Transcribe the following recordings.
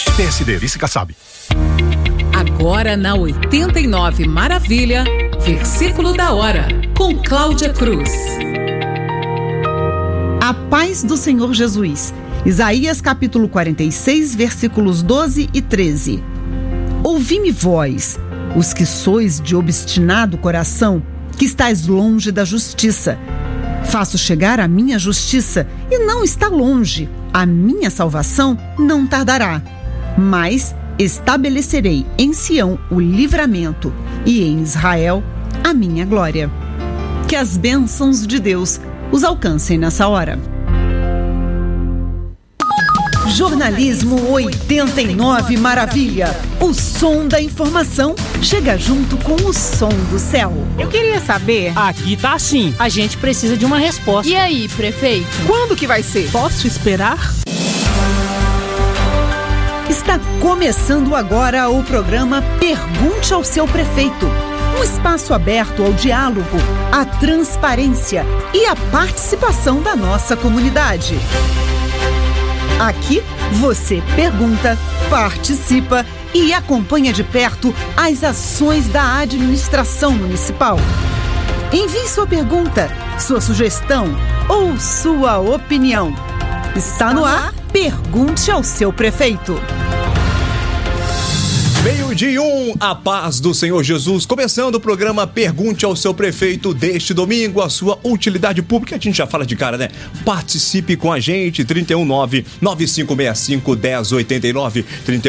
PSD, vice Kassab. Agora na 89 Maravilha, versículo da hora, com Cláudia Cruz. A paz do Senhor Jesus. Isaías capítulo 46, versículos 12 e 13. Ouvi-me vós, os que sois de obstinado coração, que estáis longe da justiça. Faço chegar a minha justiça, e não está longe. A minha salvação não tardará. Mas estabelecerei em Sião o livramento, e em Israel a minha glória. Que as bênçãos de Deus os alcancem nessa hora. Jornalismo 89 Maravilha. O som da informação chega junto com o som do céu. Eu queria saber... Aqui tá assim. A gente precisa de uma resposta. E aí, prefeito? Quando que vai ser? Posso esperar? Está começando agora o programa Pergunte ao seu prefeito. Um espaço aberto ao diálogo, à transparência e à participação da nossa comunidade. Aqui você pergunta, participa e acompanha de perto as ações da administração municipal. Envie sua pergunta, sua sugestão ou sua opinião. Está no ar, Pergunte ao seu prefeito. 12:01, a paz do Senhor Jesus. Começando o programa Pergunte ao seu prefeito deste domingo, a sua utilidade pública. A gente já fala de cara, né? Participe com a gente, 319-9565-1089,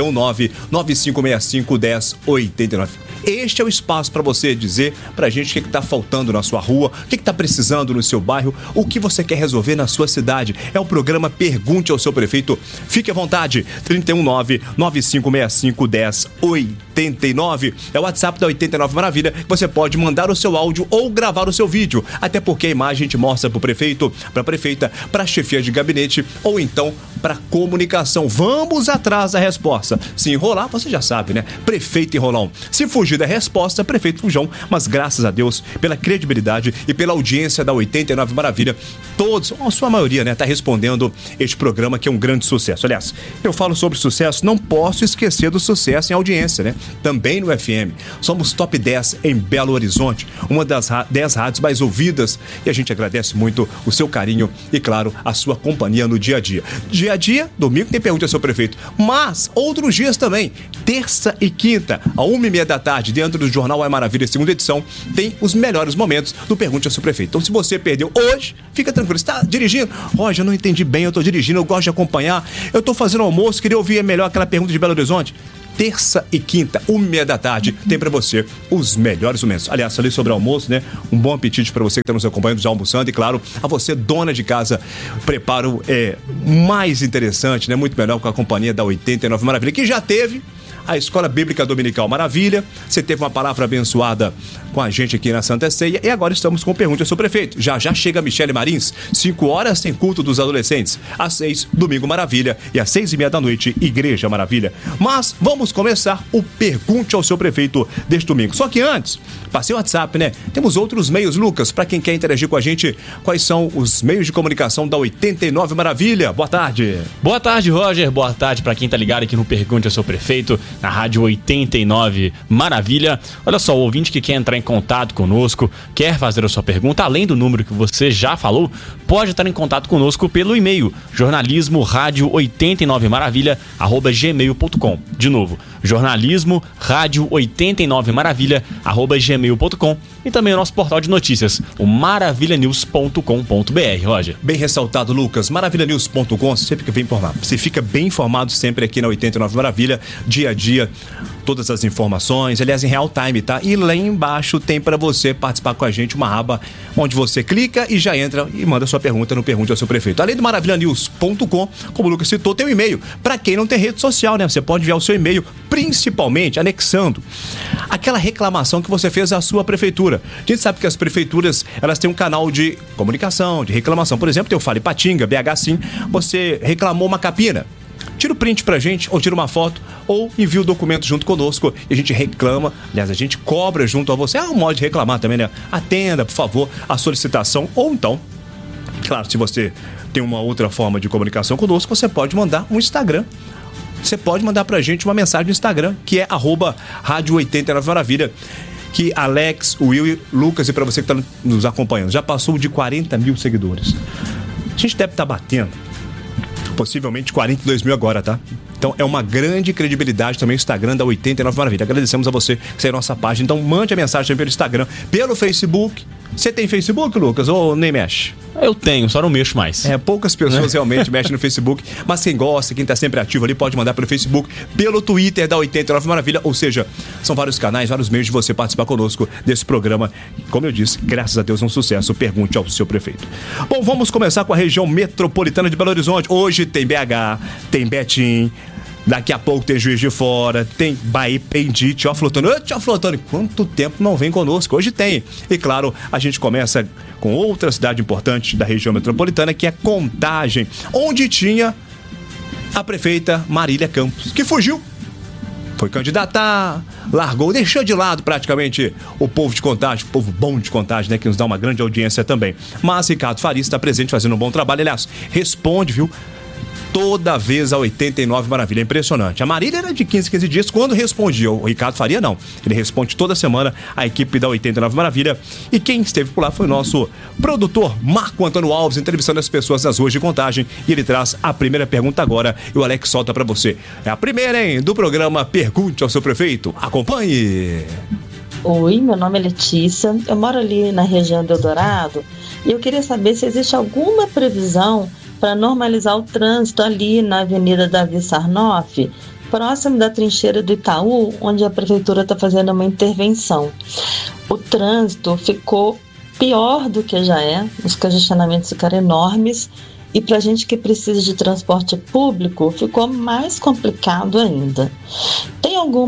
319-9565-1089. Este é o espaço para você dizer pra gente o que tá faltando na sua rua, o que tá precisando no seu bairro, o que você quer resolver na sua cidade. É o programa Pergunte ao seu prefeito. Fique à vontade, 319-9565-1089. É o WhatsApp da 89 Maravilha. Você pode mandar o seu áudio ou gravar o seu vídeo, até porque a imagem a gente mostra pro prefeito, pra prefeita, pra chefia de gabinete ou então pra comunicação. Vamos atrás da resposta. Se enrolar, você já sabe, né? Prefeito enrolão. Se fugir da resposta, prefeito fujão. Mas graças a Deus, pela credibilidade e pela audiência da 89 Maravilha, todos, a sua maioria, né, tá respondendo este programa que é um grande sucesso. Aliás, eu falo sobre sucesso, não posso esquecer do sucesso em audiência, né? Também no FM. Somos top 10 em Belo Horizonte, uma das 10 rádios mais ouvidas, e a gente agradece muito o seu carinho e, claro, a sua companhia no dia a dia. Dia a dia, domingo tem Pergunte ao seu prefeito, mas outros dias também, terça e quinta, a 1h30 da tarde, dentro do Jornal É Maravilha, segunda edição, tem os melhores momentos do Pergunte ao seu prefeito. Então, se você perdeu hoje, fica tranquilo. Você está dirigindo? Roger, eu não entendi bem, eu tô dirigindo, eu gosto de acompanhar, eu tô fazendo almoço, queria ouvir melhor aquela pergunta de Belo Horizonte. Terça e quinta, 1h30 da tarde, tem pra você os melhores momentos. Aliás, falei sobre almoço, né? Um bom apetite pra você que tá nos acompanhando, já almoçando. E claro, a você, dona de casa, preparo mais interessante, né? Muito melhor com a companhia da 89 Maravilha, que já teve a Escola Bíblica Dominical Maravilha. Você teve uma palavra abençoada com a gente aqui na Santa Ceia. E agora estamos com Pergunte ao seu prefeito. Já chega Michele Marins. 5 horas tem culto dos adolescentes. Às 6, Domingo Maravilha. E às 6h30 da noite, Igreja Maravilha. Mas vamos começar o Pergunte ao seu prefeito deste domingo. Só que antes, passei o WhatsApp, né? Temos outros meios, Lucas, para quem quer interagir com a gente. Quais são os meios de comunicação da 89 Maravilha? Boa tarde. Boa tarde, Roger. Boa tarde para quem tá ligado aqui no Pergunte ao seu prefeito, na Rádio 89 Maravilha. Olha só, o ouvinte que quer entrar em contato conosco, quer fazer a sua pergunta, além do número que você já falou, pode estar em contato conosco pelo e-mail jornalismoradio89maravilha@gmail.com. De novo, jornalismoradio89maravilha@gmail.com. E também o nosso portal de notícias, o maravilhanews.com.br, Roger. Bem ressaltado, Lucas. Maravilhanews.com, você fica bem informado sempre aqui na 89 Maravilha, dia a dia, todas as informações, aliás, em real time, tá? E lá embaixo tem para você participar com a gente uma aba onde você clica e já entra e manda sua pergunta no Pergunte ao seu prefeito. Além do maravilhanews.com, como o Lucas citou, tem um e-mail. Para quem não tem rede social, né? Você pode enviar o seu e-mail, principalmente anexando aquela reclamação que você fez à sua prefeitura. A gente sabe que as prefeituras, elas têm um canal de comunicação, de reclamação. Por exemplo, tem o Fale Patinga, BH Sim, você reclamou uma capina. Tira o print pra gente, ou tira uma foto, ou envia o documento junto conosco e a gente reclama. Aliás, a gente cobra junto a você. Um modo de reclamar também, né? Atenda, por favor, a solicitação. Ou então, claro, se você tem uma outra forma de comunicação conosco, você pode mandar um Instagram você pode mandar pra gente uma mensagem no Instagram, que é @Rádio 89 Maravilha. Que Alex, Will e Lucas, e pra você que tá nos acompanhando, já passou de 40 mil seguidores. A gente deve estar batendo possivelmente 42 mil agora, tá? Então é uma grande credibilidade também o Instagram da 89 Maravilha. Agradecemos a você que saiu nossa página. Então mande a mensagem pelo Instagram, pelo Facebook. Você tem Facebook, Lucas, ou nem mexe? Eu tenho, só não mexo mais. Poucas pessoas realmente mexem no Facebook, mas quem gosta, quem tá sempre ativo ali, pode mandar pelo Facebook, pelo Twitter da 89 Maravilha, ou seja, são vários canais, vários meios de você participar conosco desse programa. Como eu disse, graças a Deus é um sucesso. Pergunte ao seu prefeito. Bom, vamos começar com a região metropolitana de Belo Horizonte. Hoje tem BH, tem Betim, daqui a pouco tem Juiz de Fora, tem Bahia, Pendi, Teófilo Otoni, quanto tempo não vem conosco? Hoje tem. E claro, a gente começa com outra cidade importante da região metropolitana, que é Contagem, onde tinha a prefeita Marília Campos, que fugiu. Foi candidatar, largou, deixou de lado praticamente o povo de Contagem, o povo bom de Contagem, né, que nos dá uma grande audiência também. Mas Ricardo Faria está presente fazendo um bom trabalho, aliás, responde, viu? Toda vez a 89 Maravilha, é impressionante. A Marília era de 15 dias quando respondia, o Ricardo Faria não. Ele responde toda semana a equipe da 89 Maravilha. E quem esteve por lá foi o nosso produtor Marco Antônio Alves, entrevistando as pessoas nas ruas de Contagem. E ele traz a primeira pergunta agora e o Alex solta pra você. É a primeira, hein, do programa Pergunte ao Seu Prefeito. Acompanhe! Oi, meu nome é Letícia, eu moro ali na região do Eldorado e eu queria saber se existe alguma previsão para normalizar o trânsito ali na Avenida Davi Sarnoff, próximo da trincheira do Itaú, onde a prefeitura está fazendo uma intervenção. O trânsito ficou pior do que já é, os congestionamentos ficaram enormes e para a gente que precisa de transporte público ficou mais complicado ainda. Tem algum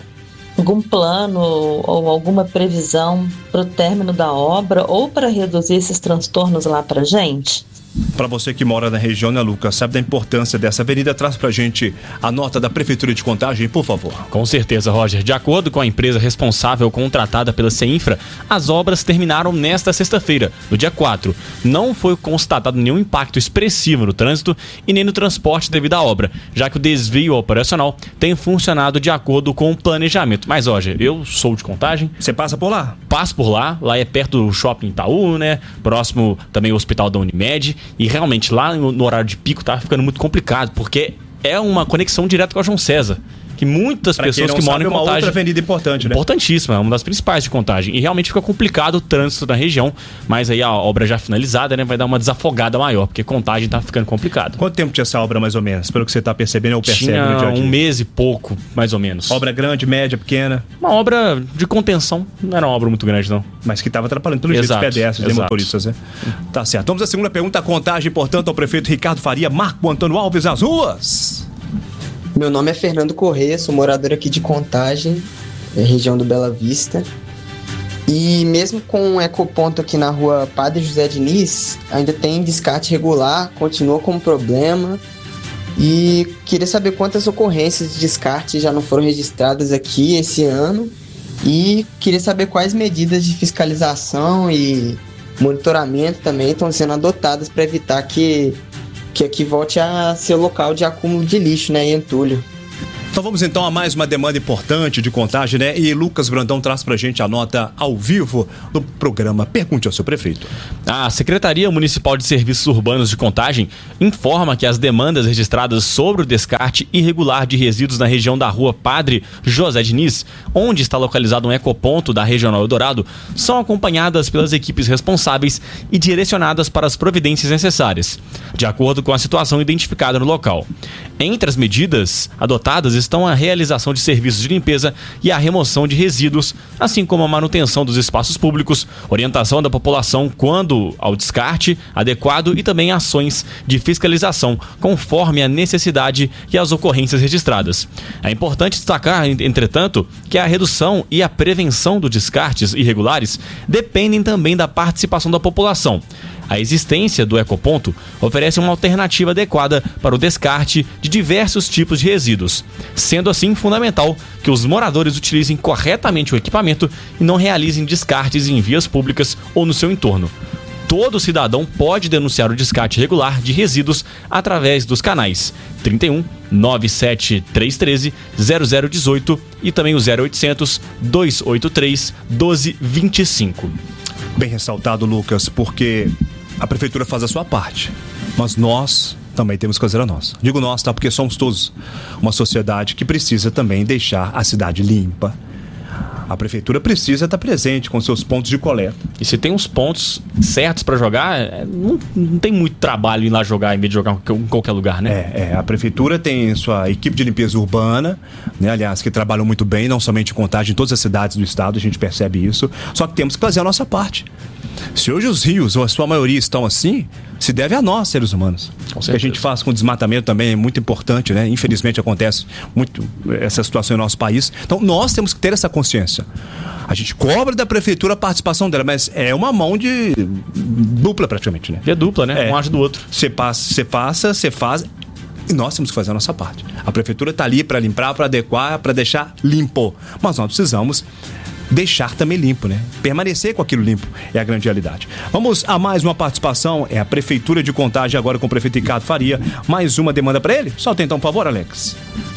plano ou alguma previsão para o término da obra ou para reduzir esses transtornos lá para a gente? Para você que mora na região, né, Lucas, sabe da importância dessa avenida? Traz pra gente a nota da Prefeitura de Contagem, por favor. Com certeza, Roger. De acordo com a empresa responsável contratada pela CEINFRA, as obras terminaram nesta sexta-feira, no dia 4. Não foi constatado nenhum impacto expressivo no trânsito e nem no transporte devido à obra, já que o desvio operacional tem funcionado de acordo com o planejamento. Mas, Roger, eu sou de Contagem. Você passa por lá? Passo por lá. Lá é perto do Shopping Itaú, né? Próximo também o Hospital da Unimed. E realmente lá no horário de pico tá ficando muito complicado, porque é uma conexão direta com a João César, que muitas pessoas que moram em Contagem... uma outra avenida importante, né? Importantíssima, é uma das principais de Contagem. E realmente fica complicado o trânsito na região, mas aí a obra já finalizada, né, vai dar uma desafogada maior, porque Contagem tá ficando complicado. Quanto tempo tinha essa obra, mais ou menos? Pelo que você tá percebendo, ou percebe tinha no dia a dia? Um mês e pouco, mais ou menos. Obra grande, média, pequena? Uma obra de contenção, não era uma obra muito grande, não. Mas que tava atrapalhando pelo jeito dos pedestres e motoristas, né? Tá certo. Vamos à segunda pergunta, a Contagem, portanto, ao prefeito Ricardo Faria, Marco Antônio Alves, nas ruas. Meu nome é Fernando Corrêa, sou morador aqui de Contagem, região do Bela Vista. E mesmo com um ecoponto aqui na rua Padre José Diniz, ainda tem descarte regular, continua como problema. E queria saber quantas ocorrências de descarte já não foram registradas aqui esse ano. E queria saber quais medidas de fiscalização e monitoramento também estão sendo adotadas para evitar que aqui volte a ser local de acúmulo de lixo, né, em entulho. Então vamos então a mais uma demanda importante de Contagem, né? E Lucas Brandão traz pra gente a nota ao vivo do programa Pergunte ao Seu Prefeito. A Secretaria Municipal de Serviços Urbanos de Contagem informa que as demandas registradas sobre o descarte irregular de resíduos na região da rua Padre José Diniz, onde está localizado um ecoponto da Regional Eldorado, são acompanhadas pelas equipes responsáveis e direcionadas para as providências necessárias, de acordo com a situação identificada no local. Entre as medidas adotadas estão a realização de serviços de limpeza e a remoção de resíduos, assim como a manutenção dos espaços públicos, orientação da população quanto ao descarte adequado e também ações de fiscalização conforme a necessidade e as ocorrências registradas. É importante destacar, entretanto, que a redução e a prevenção dos descartes irregulares dependem também da participação da população. A existência do ecoponto oferece uma alternativa adequada para o descarte de diversos tipos de resíduos, sendo assim fundamental que os moradores utilizem corretamente o equipamento e não realizem descartes em vias públicas ou no seu entorno. Todo cidadão pode denunciar o descarte irregular de resíduos através dos canais 31 97313 0018 e também o 0800 283 1225. Bem ressaltado, Lucas, porque a prefeitura faz a sua parte, mas nós também temos que fazer a nossa. Digo nós, tá? Porque somos todos uma sociedade que precisa também deixar a cidade limpa. A prefeitura precisa estar presente com seus pontos de coleta. E se tem uns pontos certos para jogar, não tem muito trabalho ir lá jogar em vez de jogar em qualquer lugar, né? A prefeitura tem sua equipe de limpeza urbana, né? Aliás, que trabalham muito bem, não somente em Contagem, em todas as cidades do estado, a gente percebe isso. Só que temos que fazer a nossa parte. Se hoje os rios, ou a sua maioria, estão assim, se deve a nós, seres humanos. O que a gente faz com o desmatamento também é muito importante, né? Infelizmente acontece muito essa situação em nosso país. Então nós temos que ter essa consciência. A gente cobra da prefeitura a participação dela, mas é uma mão de dupla praticamente, né? É dupla, né? Um ajuda do outro. Você faz. E nós temos que fazer a nossa parte. A prefeitura está ali para limpar, para adequar, para deixar limpo. Mas nós precisamos deixar também limpo, né? Permanecer com aquilo limpo é a grande realidade. Vamos a mais uma participação. É a Prefeitura de Contagem agora com o prefeito Ricardo Faria. Mais uma demanda para ele? Solta então, por favor, Alex.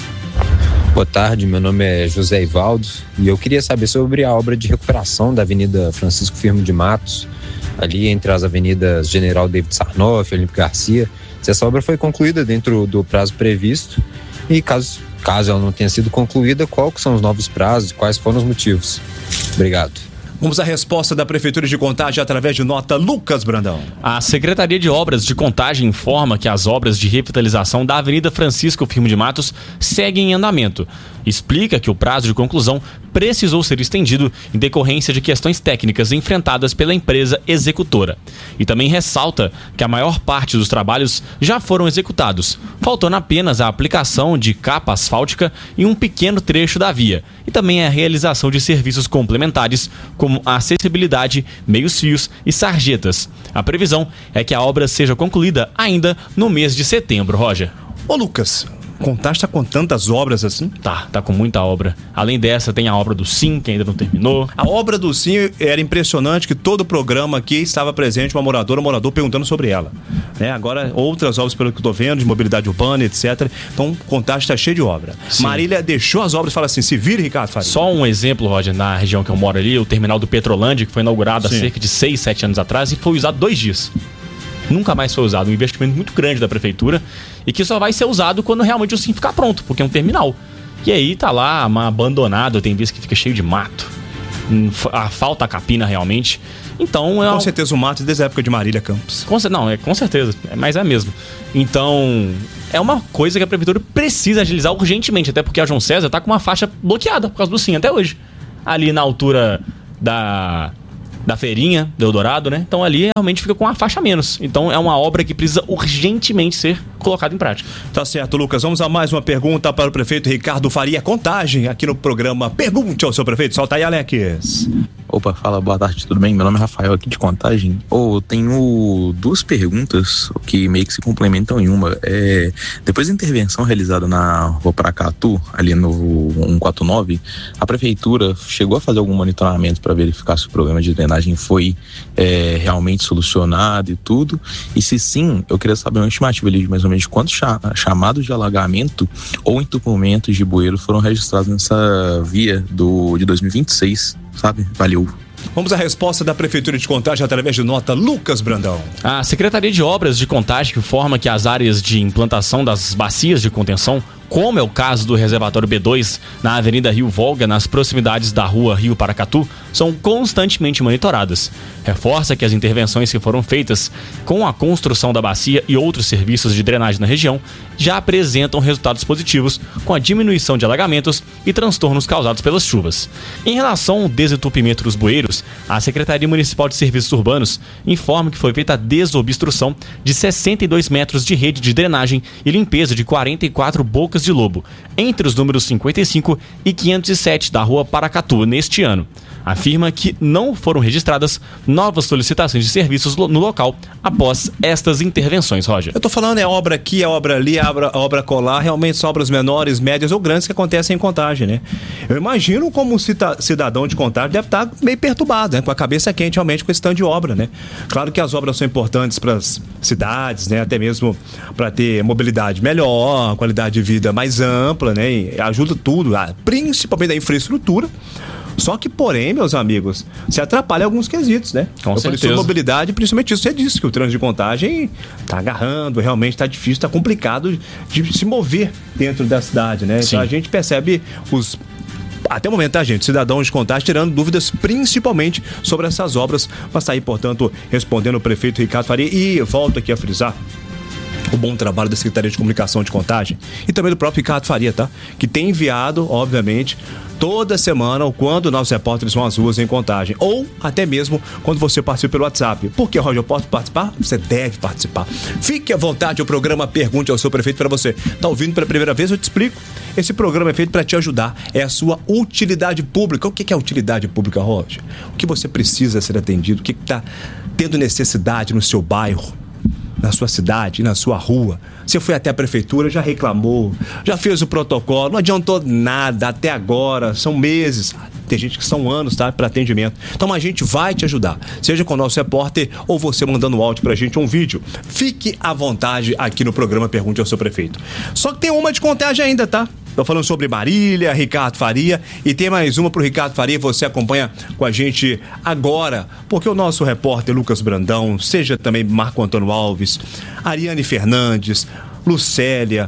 Boa tarde, meu nome é José Ivaldo e eu queria saber sobre a obra de recuperação da Avenida Francisco Firmo de Matos, ali entre as avenidas General David Sarnoff e Olímpio Garcia, se essa obra foi concluída dentro do prazo previsto e caso ela não tenha sido concluída, quais são os novos prazos e quais foram os motivos. Obrigado. Vamos à resposta da Prefeitura de Contagem através de nota. Lucas Brandão. A Secretaria de Obras de Contagem informa que as obras de revitalização da Avenida Francisco Firmo de Matos seguem em andamento. Explica que o prazo de conclusão precisou ser estendido em decorrência de questões técnicas enfrentadas pela empresa executora. E também ressalta que a maior parte dos trabalhos já foram executados, faltando apenas a aplicação de capa asfáltica em um pequeno trecho da via e também a realização de serviços complementares como a acessibilidade, meios-fios e sarjetas. A previsão é que a obra seja concluída ainda no mês de setembro, Roger. Ô Lucas, Contagem está com tantas obras assim? Tá com muita obra. Além dessa, tem a obra do Sim, que ainda não terminou. A obra do Sim era impressionante, que todo o programa aqui estava presente, um morador perguntando sobre ela. Agora, outras obras, pelo que eu estou vendo, de mobilidade urbana, etc. Então, Contagem está cheio de obra. Sim. Marília deixou as obras e fala assim, se vira, Ricardo Faria. Só um exemplo, Roger, na região que eu moro ali, o terminal do Petrolândia, que foi inaugurado há cerca de 6, 7 anos atrás e foi usado 2 dias. Nunca mais foi usado, um investimento muito grande da prefeitura e que só vai ser usado quando realmente o Sim ficar pronto, porque é um terminal. E aí tá lá, abandonado, tem vezes que fica cheio de mato, falta a capina realmente. Então com certeza o mato desde a época de Marília Campos. Com certeza, mas é mesmo. Então é uma coisa que a prefeitura precisa agilizar urgentemente, até porque a João César tá com uma faixa bloqueada por causa do Sim até hoje. Ali na altura da feirinha do Eldorado, né? Então ali realmente fica com uma faixa a menos. Então é uma obra que precisa urgentemente ser colocada em prática. Tá certo, Lucas. Vamos a mais uma pergunta para o prefeito Ricardo Faria. Contagem aqui no programa Pergunte ao seu prefeito. Solta aí, Alex. Opa, fala, boa tarde, tudo bem? Meu nome é Rafael, aqui de Contagem. Eu tenho 2 perguntas que meio que se complementam em uma. Depois da intervenção realizada na Rua Paracatu, ali no 149, a prefeitura chegou a fazer algum monitoramento para verificar se o problema de drenagem foi realmente solucionado e tudo? E se sim, eu queria saber uma estimativa ali de mais ou menos quantos chamados de alagamento ou entupimentos de bueiro foram registrados nessa via de 2026, sabe? Valeu. Vamos à resposta da Prefeitura de Contagem através de nota. Lucas Brandão. A Secretaria de Obras de Contagem informa que as áreas de implantação das bacias de contenção, como é o caso do reservatório B2 na Avenida Rio Volga, nas proximidades da Rua Rio Paracatu, são constantemente monitoradas. Reforça que as intervenções que foram feitas com a construção da bacia e outros serviços de drenagem na região já apresentam resultados positivos com a diminuição de alagamentos e transtornos causados pelas chuvas. Em relação ao desentupimento dos bueiros, a Secretaria Municipal de Serviços Urbanos informa que foi feita a desobstrução de 62 metros de rede de drenagem e limpeza de 44 bocas de lobo, entre os números 55 e 507 da Rua Paracatu neste ano. afirma que não foram registradas novas solicitações de serviços no local após estas intervenções, Roger. Eu tô falando é obra aqui, é obra ali, obra colar, realmente são obras menores, médias ou grandes que acontecem em Contagem, né? Eu imagino como um cidadão de Contagem deve estar meio perturbado, né? Com a cabeça quente realmente com esse tanto de obra, né? Claro que as obras são importantes para as cidades, né? Até mesmo para ter mobilidade melhor, qualidade de vida mais ampla, né? E ajuda tudo, principalmente a infraestrutura. Só que, porém, meus amigos, se atrapalha alguns quesitos, né? Com certeza. Mobilidade, principalmente isso. Você disse que o trânsito de Contagem tá agarrando, realmente tá difícil, tá complicado de se mover dentro da cidade, né? Sim. Então a gente percebe até o momento, tá, gente? Cidadãos de Contagem tirando dúvidas principalmente sobre essas obras. Mas tá aí, portanto, respondendo o prefeito Ricardo Faria. E volto aqui a frisar o bom trabalho da Secretaria de Comunicação de Contagem e também do próprio Ricardo Faria, tá? Que tem enviado, obviamente, toda semana ou quando nossos repórteres vão às ruas em Contagem, ou até mesmo quando você participa pelo WhatsApp. Por que, Roger, eu posso participar? Você deve participar. Fique à vontade, o programa Pergunte ao seu prefeito para você. Tá ouvindo pela primeira vez? Eu te explico. Esse programa é feito para te ajudar. É a sua utilidade pública. O que é utilidade pública, Roger? O que você precisa ser atendido? O que está tendo necessidade no seu bairro, na sua cidade, na sua rua? Você foi até a prefeitura, já reclamou, já fez o protocolo, não adiantou nada até agora, são meses, tem gente que são anos, tá, para atendimento. Então a gente vai te ajudar, seja com o nosso repórter ou você mandando áudio pra gente, um vídeo. Fique à vontade aqui no programa Pergunte ao seu prefeito. Só que tem uma de Contagem ainda, tá? Tô falando sobre Marília, Ricardo Faria, e tem mais uma pro Ricardo Faria. Você acompanha com a gente agora, porque o nosso repórter Lucas Brandão, seja também Marco Antônio Alves, Ariane Fernandes, Lucélia,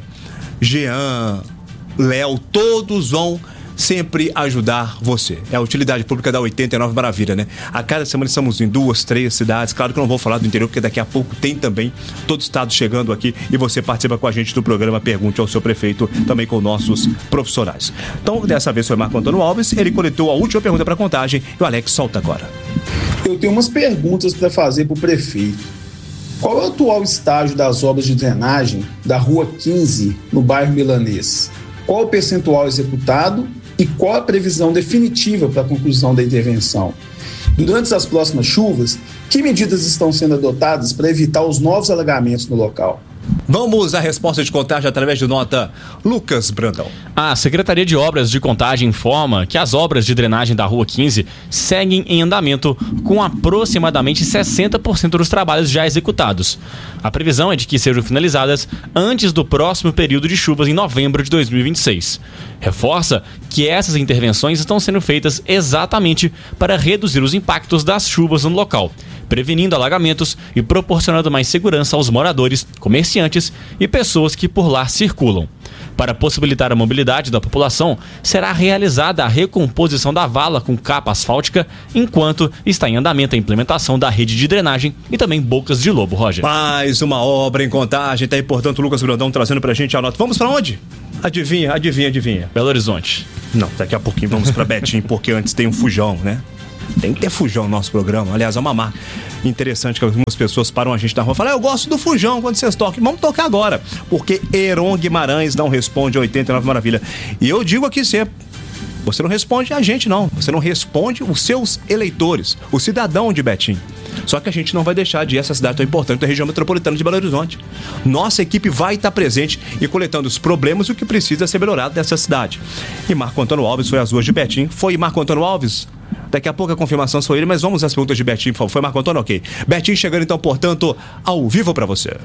Jean, Léo, todos vão sempre ajudar você. É a utilidade pública da 89 Maravilha, né? A cada semana estamos em 2, 3 cidades. Claro que eu não vou falar do interior, porque daqui a pouco tem também todo o estado chegando aqui e você participa com a gente do programa Pergunte ao seu prefeito, também com nossos profissionais. Então, dessa vez foi Marco Antônio Alves, ele coletou a última pergunta para Contagem e o Alex solta agora. Eu tenho umas perguntas para fazer para o prefeito. Qual é o atual estágio das obras de drenagem da Rua 15, no bairro Milanês? Qual o percentual executado e qual a previsão definitiva para a conclusão da intervenção? Durante as próximas chuvas, que medidas estão sendo adotadas para evitar os novos alagamentos no local? Vamos à resposta de Contagem através de nota Lucas Brandão. A Secretaria de Obras de Contagem informa que as obras de drenagem da Rua 15 seguem em andamento com aproximadamente 60% dos trabalhos já executados. A previsão é de que sejam finalizadas antes do próximo período de chuvas em novembro de 2026. Reforça que essas intervenções estão sendo feitas exatamente para reduzir os impactos das chuvas no local, prevenindo alagamentos e proporcionando mais segurança aos moradores, comerciantes e pessoas que por lá circulam. Para possibilitar a mobilidade da população, será realizada a recomposição da vala com capa asfáltica, enquanto está em andamento a implementação da rede de drenagem e também bocas de lobo, Roger. Mais uma obra em Contagem, tá aí, portanto, o Lucas Brandão trazendo pra gente a nota. Vamos pra onde? Adivinha. Belo Horizonte. Não, daqui a pouquinho vamos pra Betim, porque antes tem um fujão, né? Tem que ter fujão no nosso programa. Aliás, é uma marca interessante que algumas pessoas param a gente na rua e falam: eu gosto do fujão quando vocês tocam. Vamos tocar agora, porque Heron Guimarães não responde a 89 Maravilha. E eu digo aqui sempre: você não responde a gente, não. Você não responde os seus eleitores, o cidadão de Betim. Só que a gente não vai deixar de ir a essa cidade tão importante da região metropolitana de Belo Horizonte. Nossa equipe vai estar presente e coletando os problemas e o que precisa ser melhorado nessa cidade. E Marco Antônio Alves foi às ruas de Betim. Foi Marco Antônio Alves? Daqui a pouco a confirmação foi ele, mas vamos às perguntas de Betim, por favor. Foi Marco Antônio? Ok. Betim chegando então, portanto, ao vivo para você.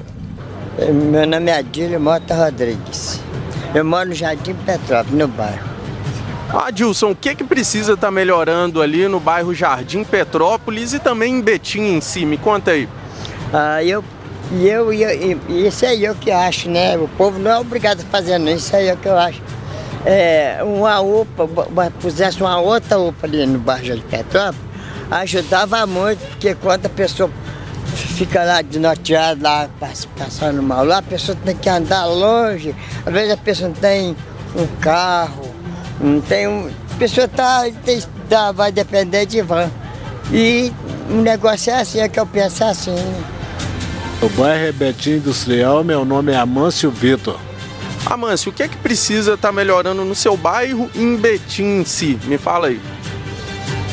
Meu nome é Adílio Mota Rodrigues. Eu moro no Jardim Petrópolis, no bairro. Adilson, o que precisa estar melhorando ali no bairro Jardim Petrópolis e também em Betim em si? Me conta aí. Isso aí é o que eu acho, né? O povo não é obrigado a fazer isso aí é o que eu acho. Uma UPA, pusesse uma outra UPA ali no bairro Jardim Petrópolis, ajudava muito, porque quando a pessoa fica lá desnorteada, lá passando mal, lá a pessoa tem que andar longe, às vezes a pessoa não tem um carro, não tem a pessoa vai depender de van. E o negócio é assim, é que eu penso assim. O bairro é Betim Industrial, meu nome é Amâncio Vitor. Amâncio, o que precisa estar melhorando no seu bairro e em Betim em si? Me fala aí.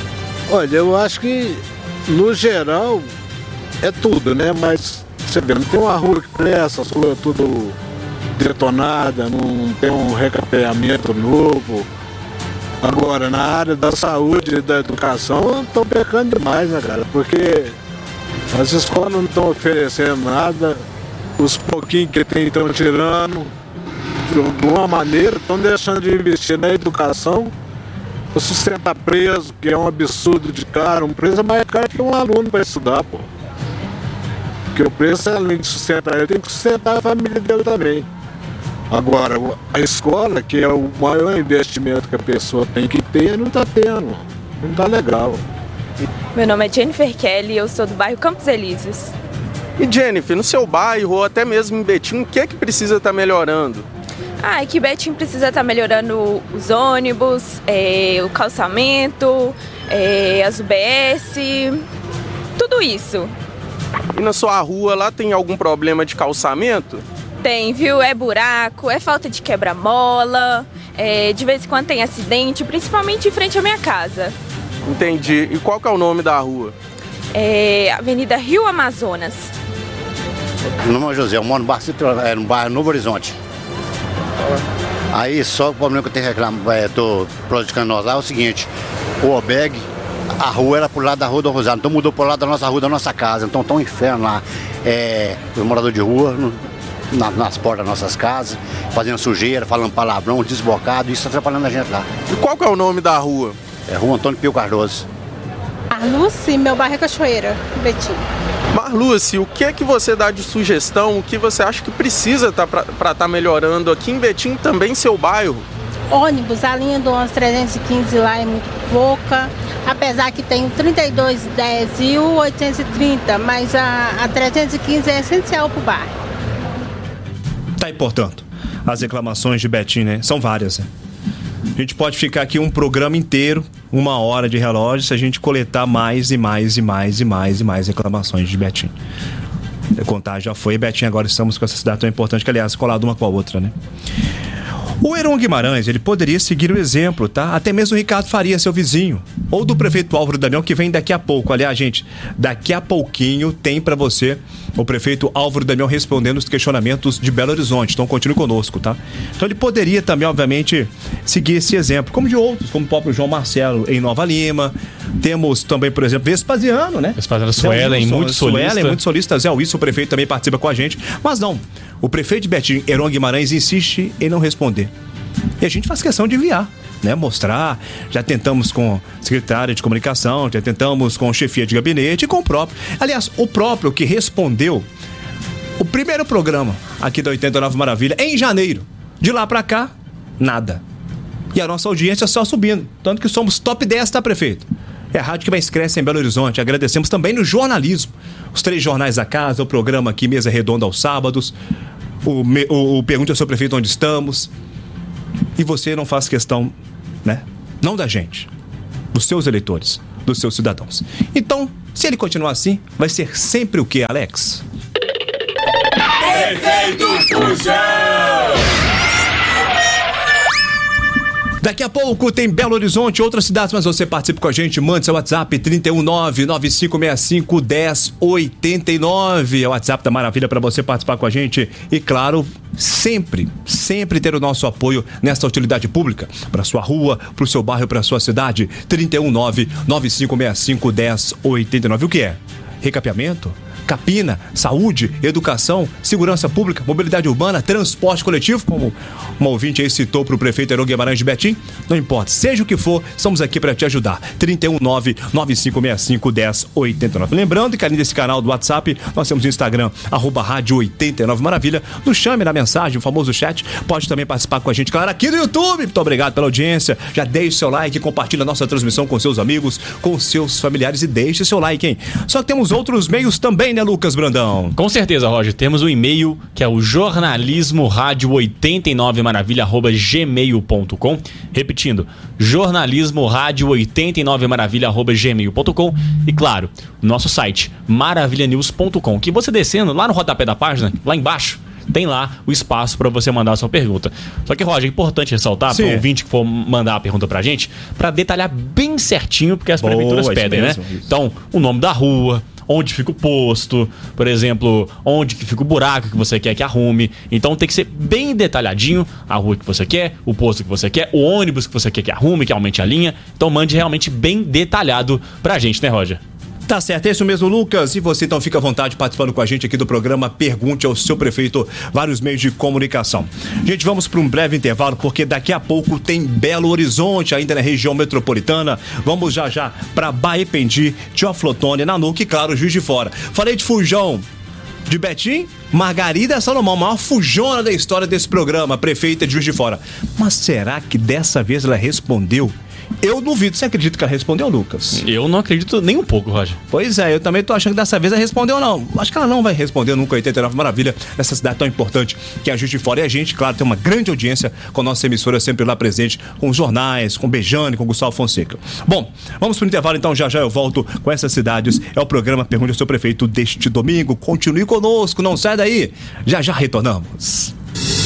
Olha, eu acho que, no geral, é tudo, né? Mas, você vê, não tem uma rua que presta, as ruas tudo detonada, não tem um recapeamento novo. Agora, na área da saúde e da educação, estão pecando demais, né, cara? Porque as escolas não estão oferecendo nada, os pouquinhos que tem estão tirando, de uma maneira, estão deixando de investir na educação. O sustento tá preso, que é um absurdo de caro, um preço mais caro que um aluno para estudar, pô. Porque o preço, além de sustentar ele, tem que sustentar a família dele também. Agora, a escola, que é o maior investimento que a pessoa tem que ter, não tá tendo. Não tá legal. Meu nome é Jennifer Kelly e eu sou do bairro Campos Elíseos. E Jennifer, no seu bairro ou até mesmo em Betim, o que é que precisa estar melhorando? Aqui Betim precisa estar melhorando os ônibus, o calçamento, as UBS, tudo isso. E na sua rua lá tem algum problema de calçamento? Tem, viu? É buraco, é falta de quebra-mola, de vez em quando tem acidente, principalmente em frente à minha casa. Entendi. E qual que é o nome da rua? Avenida Rio Amazonas. Meu nome é José, eu moro no bairro Novo Horizonte. Aí só o problema que eu tenho que reclamar, tô prejudicando nós lá, é o seguinte: o OBEG, a rua era pro lado da Rua do Rosário, então mudou pro lado da nossa rua, da nossa casa, então tá um inferno lá. Os moradores de rua, nas portas das nossas casas, fazendo sujeira, falando palavrão, desbocado, isso tá atrapalhando a gente lá. E qual que é o nome da rua? É Rua Antônio Pio Cardoso. Marluce, meu bairro é Cachoeira, Betim. Marluce, o que é que você dá de sugestão, o que você acha que precisa para estar melhorando aqui em Betim, também seu bairro? Ônibus, a linha do 11-315 lá é muito pouca, apesar que tem o 3210 e o 830, mas a 315 é essencial para o bairro. Tá aí, portanto, as reclamações de Betim, né? São várias, né? A gente pode ficar aqui um programa inteiro, 1 hora de relógio, se a gente coletar mais reclamações de Betim. A contagem já foi, Betim, agora estamos com essa cidade tão importante que, aliás, colado uma com a outra, né? O Heron Guimarães, ele poderia seguir o exemplo, tá? Até mesmo o Ricardo Faria, seu vizinho. Ou do prefeito Álvaro Damião, que vem daqui a pouco. Aliás, gente, daqui a pouquinho tem pra você o prefeito Álvaro Damião respondendo os questionamentos de Belo Horizonte. Então continue conosco, tá? Então ele poderia também, obviamente, seguir esse exemplo. Como de outros, como o próprio João Marcelo em Nova Lima. Temos também, por exemplo, Vespasiano, né? Vespasiano, Suelen, muito solista. Suelen, muito solista. Zé Wilson, o prefeito, também participa com a gente. Mas não, o prefeito de Betim, Heron Guimarães, insiste em não responder. E a gente faz questão de enviar, né? Mostrar. Já tentamos com a secretária de comunicação, já tentamos com a chefia de gabinete e com o próprio. Aliás, o próprio que respondeu o primeiro programa aqui da 89 Maravilha em janeiro. De lá pra cá, nada. E a nossa audiência só subindo. Tanto que somos top 10, tá, prefeito? É a rádio que mais cresce em Belo Horizonte. Agradecemos também no jornalismo. Os 3 jornais da casa, o programa aqui, Mesa Redonda aos sábados, o Pergunte ao Seu Prefeito Onde Estamos. E você não faz questão, né? Não da gente, dos seus eleitores, dos seus cidadãos. Então, se ele continuar assim, vai ser sempre o quê, Alex? Prefeito Puxão! Daqui a pouco tem Belo Horizonte, outras cidades, mas você participa com a gente, mande seu WhatsApp 319-9565-1089. É o WhatsApp da Maravilha para você participar com a gente e, claro, sempre ter o nosso apoio nessa utilidade pública, para sua rua, para o seu bairro, para sua cidade. 319-9565-1089. O que é? Recapeamento? Capina, saúde, educação, segurança pública, mobilidade urbana, transporte coletivo, como uma ouvinte aí citou para o prefeito Heron Guimarães de Betim. Não importa, seja o que for, estamos aqui para te ajudar. 319-9565-1089. Lembrando que além desse canal do WhatsApp, nós temos o Instagram, @Rádio 89 Maravilha. Nos chame na mensagem, o famoso chat. Pode também participar com a gente, claro, aqui no YouTube. Muito obrigado pela audiência. Já deixe seu like, compartilhe a nossa transmissão com seus amigos, com seus familiares e deixe seu like, hein? Só que temos outros meios também, né, Lucas Brandão? Com certeza, Roger. Temos um e-mail que é o jornalismoradio89maravilha@gmail.com. Repetindo, jornalismoradio89maravilha@gmail.com. E claro, nosso site maravilhanews.com, que você descendo lá no rodapé da página, lá embaixo, tem lá o espaço para você mandar a sua pergunta. Só que, Roger, é importante ressaltar para o ouvinte que for mandar a pergunta pra gente, para detalhar bem bem certinho, porque as prefeituras pedem, né? Então, o nome da rua, onde fica o posto, por exemplo, onde que fica o buraco que você quer que arrume. Então tem que ser bem detalhadinho a rua que você quer, o posto que você quer, o ônibus que você quer que arrume, que aumente a linha. Então mande realmente bem detalhado pra gente, né, Roger? Tá certo, é isso mesmo, Lucas. E você então fica à vontade participando com a gente aqui do programa Pergunte ao Seu Prefeito, vários meios de comunicação. Gente, vamos para um breve intervalo, porque daqui a pouco tem Belo Horizonte, ainda na região metropolitana. Vamos já para Baependi, Teoflotone, Nanuque e, claro, Juiz de Fora. Falei de Fujão, de Betim, Margarida Salomão, a maior fujona da história desse programa, prefeita de Juiz de Fora. Mas será que dessa vez ela respondeu? Eu duvido. Você acredita que ela respondeu, Lucas? Eu não acredito nem um pouco, Roger. Pois é, eu também tô achando que dessa vez ela respondeu, não. Acho que ela não vai responder nunca. 89 Maravilha, nessa cidade tão importante que é a Juiz de Fora. E a gente, claro, tem uma grande audiência com a nossa emissora sempre lá presente, com os jornais, com Bejane, com Gustavo Fonseca. Bom, vamos pro intervalo então, já eu volto com essas cidades. É o programa Pergunte ao Seu Prefeito deste domingo. Continue conosco, não sai daí. Já retornamos.